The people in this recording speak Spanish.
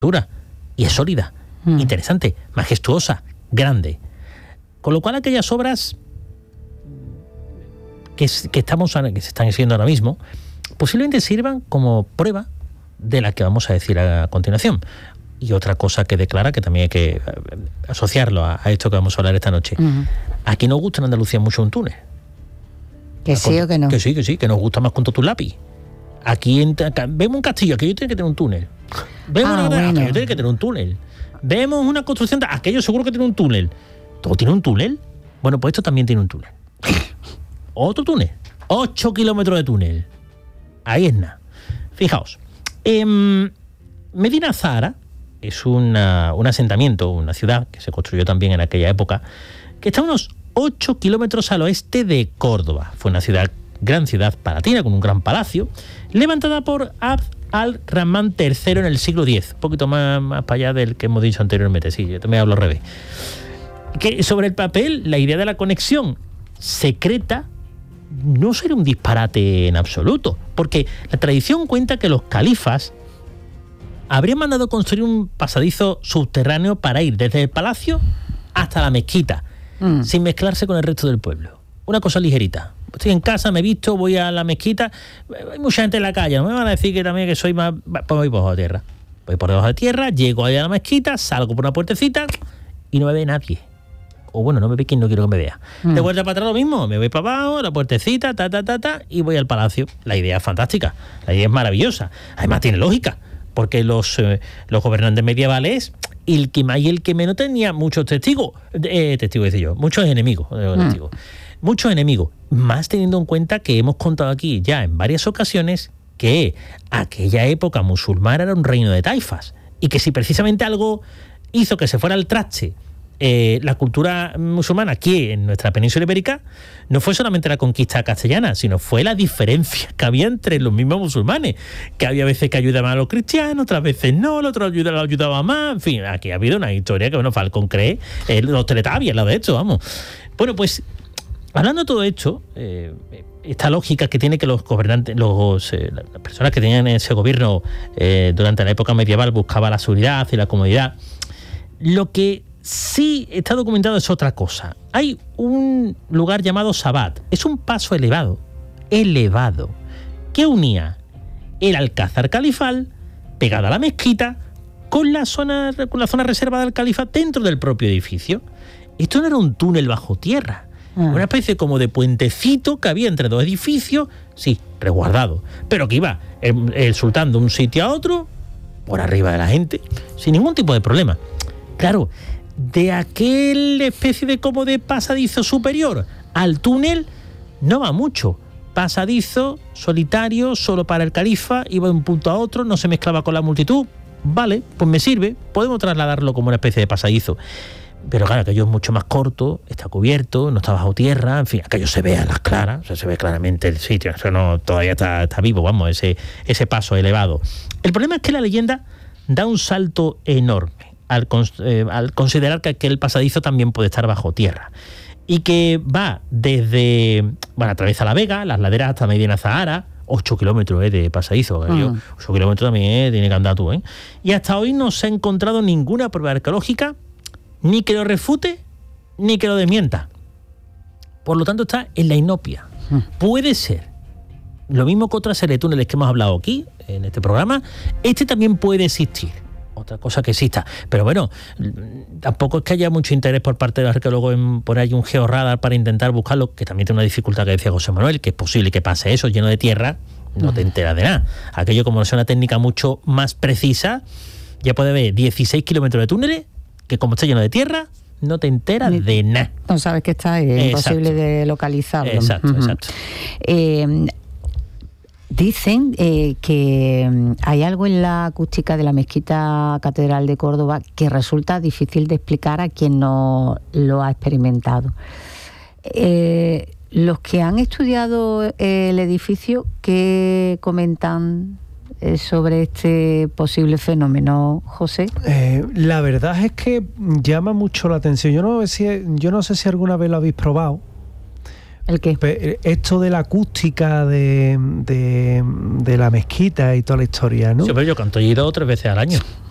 dura y es sólida, interesante, majestuosa, grande. Con lo cual aquellas obras que se están haciendo ahora mismo posiblemente sirvan como prueba de la que vamos a decir a continuación. Y otra cosa que declara, que también hay que asociarlo a esto que vamos a hablar esta noche. Aquí nos gusta en Andalucía mucho un túnel. ¿Que sí o que no? Que sí, que nos gusta más con tu lápiz. Aquí vemos un castillo, aquello tiene que tener un túnel. Vemos una catedral, aquello tiene que tener un túnel. Vemos una construcción, aquello seguro que tiene un túnel. ¿Todo tiene un túnel? Bueno, pues esto también tiene un túnel. Otro túnel. 8 kilómetros de túnel. Ahí es nada. Fijaos. Medina Zahara es un asentamiento, una ciudad que se construyó también en aquella época, que está a unos 8 kilómetros al oeste de Córdoba. Fue una gran ciudad palatina con un gran palacio, levantada por Abd al-Rahman III en el siglo X, un poquito más para allá del que hemos dicho anteriormente. Sí, yo también hablo al revés. Que sobre el papel, la idea de la conexión secreta no sería un disparate en absoluto, porque la tradición cuenta que los califas habrían mandado construir un pasadizo subterráneo para ir desde el palacio hasta la mezquita, sin mezclarse con el resto del pueblo. Una cosa ligerita. Estoy en casa, me he visto, voy a la mezquita, hay mucha gente en la calle, no me van a decir que también que soy más... Pues voy por debajo de tierra. Voy por debajo de tierra, llego ahí a la mezquita, salgo por una puertecita y no me ve nadie. O bueno, no me ve quien no quiero que me vea. De vuelta para atrás lo mismo, me voy para abajo, la puertecita, y voy al palacio. La idea es fantástica, la idea es maravillosa. Además tiene lógica, porque los gobernantes medievales, el que más y el que menos tenía muchos muchos enemigos. Muchos enemigos, más teniendo en cuenta que hemos contado aquí ya en varias ocasiones que aquella época musulmana era un reino de taifas, y que si precisamente algo hizo que se fuera al traste la cultura musulmana aquí en nuestra península ibérica, no fue solamente la conquista castellana, sino fue la diferencia que había entre los mismos musulmanes, que había veces que ayudaban a los cristianos, otras veces no, el otro lo ayudaba más, en fin, aquí ha habido una historia que, bueno, Falcón cree, los Teletabias, la de esto, vamos. Bueno, pues, hablando de todo esto, esta lógica que tiene que los gobernantes, las personas que tenían ese gobierno durante la época medieval buscaban la seguridad y la comodidad, lo que sí está documentado es otra cosa. Hay un lugar llamado Sabat. Es un paso elevado, que unía el alcázar califal, pegada a la mezquita, con la zona reservada del califa dentro del propio edificio. Esto no era un túnel bajo tierra, una especie como de puentecito que había entre dos edificios, sí, resguardado, pero que iba el sultán de un sitio a otro, por arriba de la gente, sin ningún tipo de problema. Claro, de aquel especie de como de pasadizo superior al túnel no va mucho. Pasadizo, solitario, solo para el califa, iba de un punto a otro, no se mezclaba con la multitud. Vale, pues me sirve, podemos trasladarlo como una especie de pasadizo. Pero claro, aquello es mucho más corto, está cubierto, no está bajo tierra, en fin, aquello se ve a las claras, o sea, se ve claramente el sitio, eso no, todavía está vivo, vamos, ese paso elevado. El problema es que la leyenda da un salto enorme al considerar que aquel pasadizo también puede estar bajo tierra, y que va desde, bueno, atraviesa la Vega, las laderas hasta Medina Zahara, 8 kilómetros de pasadizo, 8 kilómetros también tiene que andar tú, y hasta hoy no se ha encontrado ninguna prueba arqueológica, ni que lo refute, ni que lo desmienta. Por lo tanto, está en la inopia. Puede ser, lo mismo que otras series de túneles que hemos hablado aquí, en este programa, este también puede existir. Otra cosa que exista. Pero bueno, tampoco es que haya mucho interés por parte de los arqueólogos en poner ahí un georradar para intentar buscarlo, que también tiene una dificultad que decía José Manuel, que es posible que pase eso, lleno de tierra, no te enteras de nada. Aquello, como no es una técnica mucho más precisa, ya puede haber 16 kilómetros de túneles, que como está lleno de tierra, no te enteras de nada. No sabes que está, es imposible de localizarlo. Exacto. Dicen que hay algo en la acústica de la Mezquita Catedral de Córdoba que resulta difícil de explicar a quien no lo ha experimentado. Los que han estudiado el edificio, ¿qué comentan sobre este posible fenómeno, José? La verdad es que llama mucho la atención. Yo no sé si alguna vez lo habéis probado. ¿El qué? Esto de la acústica de la mezquita y toda la historia, ¿no? Sí, pero yo canto y he ido 3 veces al año.